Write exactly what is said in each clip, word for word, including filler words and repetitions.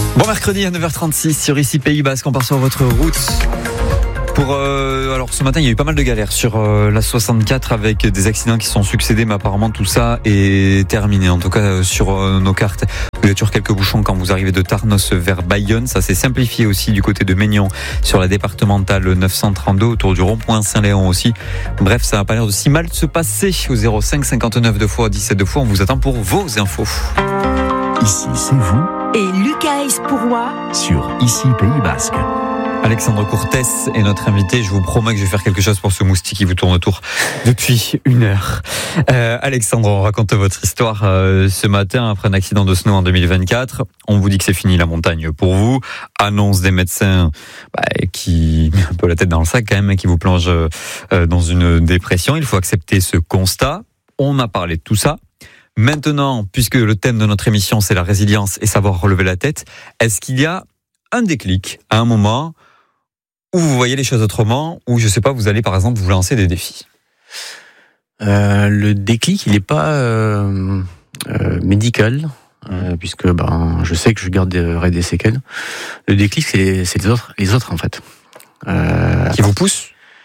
Bon mercredi à neuf heures trente-six sur Ici Pays Basque, on part sur votre route. Pour euh, alors ce matin il y a eu pas mal de galères sur euh, la soixante-quatre avec des accidents qui se sont succédés, mais apparemment tout ça est terminé. En tout cas euh, sur euh, nos cartes, il y a toujours quelques bouchons quand vous arrivez de Tarnos vers Bayonne. Ça s'est simplifié aussi du côté de Maignan sur la départementale neuf cent trente-deux autour du rond-point Saint-Léon aussi. Bref, ça n'a pas l'air de si mal se passer. Au zéro cinq cinquante-neuf deux fois dix-sept deux fois, on vous attend pour vos infos. Ici c'est vous et Lucas Espourois sur Ici Pays Basque. Alexandre Cortès est notre invité. Je vous promets que je vais faire quelque chose pour ce moustique qui vous tourne autour depuis une heure. Euh, Alexandre, on raconte votre histoire euh, ce matin après un accident de snow en deux mille vingt-quatre. On vous dit que c'est fini la montagne pour vous. Annonce des médecins bah, qui met un peu la tête dans le sac quand même, qui vous plonge euh, dans une dépression. Il faut accepter ce constat. On a parlé de tout ça. Maintenant, puisque le thème de notre émission c'est la résilience et savoir relever la tête, est-ce qu'il y a un déclic à un moment où vous voyez les choses autrement, où je sais pas, vous allez par exemple vous lancer des défis? euh, Le déclic, il n'est pas euh, euh, médical, euh, puisque ben je sais que je garderai des séquelles. Le déclic, c'est, c'est les autres, les autres en fait. Euh, qui vous poussent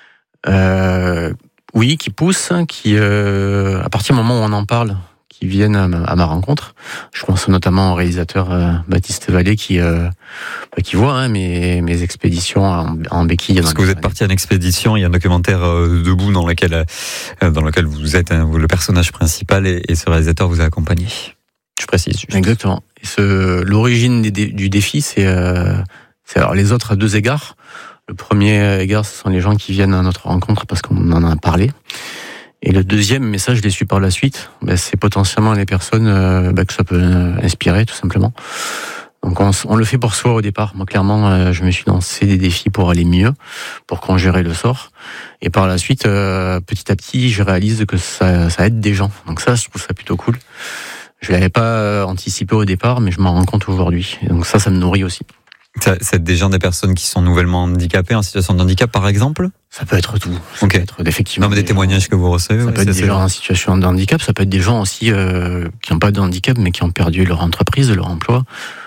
euh, Oui, qui poussent, qui euh, à partir du moment où on en parle, qui viennent à ma, à ma rencontre. Je pense notamment au réalisateur euh, Baptiste Vallée qui euh, bah, qui voit hein, mes mes expéditions en, en béquille. Parce que vous êtes parti en expédition, il y a un documentaire euh, debout dans lequel euh, dans lequel vous êtes hein, vous, le personnage principal et, et ce réalisateur vous a accompagné. Je précise. Juste. Exactement. Et ce l'origine des, du défi, c'est euh, c'est alors les autres à deux égards. Le premier égard, ce sont les gens qui viennent à notre rencontre parce qu'on en a parlé. Et le deuxième message, je l'ai su par la suite, ben c'est potentiellement les personnes euh, ben que ça peut inspirer, tout simplement. Donc on, on le fait pour soi au départ. Moi, clairement, euh, je me suis lancé des défis pour aller mieux, pour conjurer le sort. Et par la suite, euh, petit à petit, je réalise que ça, ça aide des gens. Donc ça, je trouve ça plutôt cool. Je l'avais pas anticipé au départ, mais je m'en rends compte aujourd'hui. Et donc ça, ça me nourrit aussi. C'est des gens, des personnes qui sont nouvellement handicapées, en situation de handicap par exemple? Ça peut être tout. Ça okay. peut être effectivement. Non, mais des, des témoignages gens, que vous recevez. Ça ouais, peut être des gens en situation de handicap, ça peut être des gens aussi euh, qui n'ont pas de handicap mais qui ont perdu leur entreprise, leur emploi,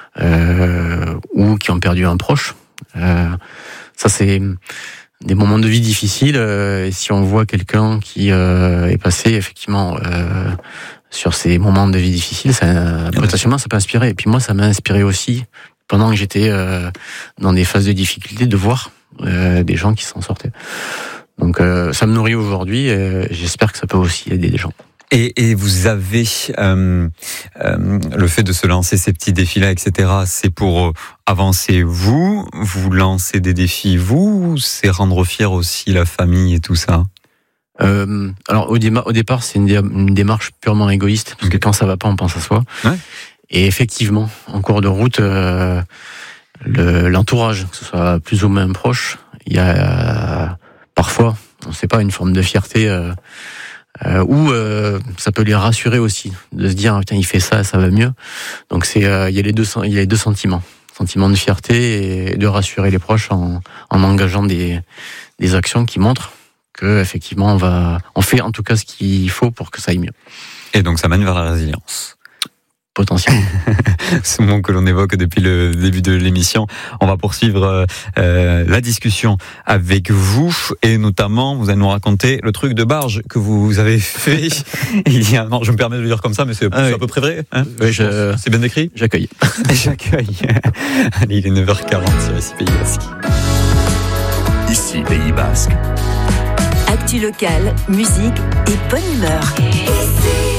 euh, ou qui ont perdu un proche. Euh, ça, c'est des moments de vie difficiles. Euh, et si on voit quelqu'un qui euh, est passé effectivement euh, sur ces moments de vie difficiles, ça, potentiellement, ça peut inspirer. Et puis moi, ça m'a inspiré aussi. Pendant que j'étais euh, dans des phases de difficulté, de voir euh, des gens qui s'en sortaient. Donc euh, ça me nourrit aujourd'hui et j'espère que ça peut aussi aider des gens. Et, et vous avez euh, euh, le fait de se lancer ces petits défis-là, et cetera. C'est pour avancer vous, vous lancez des défis vous, c'est rendre fier aussi la famille et tout ça. Euh, alors au, déma- au départ, c'est une, dé- une démarche purement égoïste parce que quand ça va pas, on pense à soi. Ouais. Et effectivement, en cours de route, euh, le, l'entourage, que ce soit plus ou moins proche, il y a euh, parfois, on ne sait pas, une forme de fierté euh, euh, ou euh, ça peut les rassurer aussi, de se dire ah, tiens, il fait ça, ça va mieux. Donc c'est, euh, il y a les deux, il y a les deux sentiments, sentiment de fierté et de rassurer les proches en, en engageant des, des actions qui montrent que effectivement on va, on fait en tout cas ce qu'il faut pour que ça aille mieux. Et donc ça mène vers la résilience. Potentiellement. Ce mot que l'on évoque depuis le début de l'émission. On va poursuivre euh, la discussion avec vous et notamment vous allez nous raconter le truc de barge que vous avez fait il y a un an. Je me permets de le dire comme ça, mais c'est, ah, c'est oui. à peu près vrai. Hein oui, je... C'est bien décrit. J'accueille. J'accueille. Allez, il est neuf heures quarante sur Ici Pays Basque. Ici Pays Basque. Actu locale, musique et bonne humeur. Ici.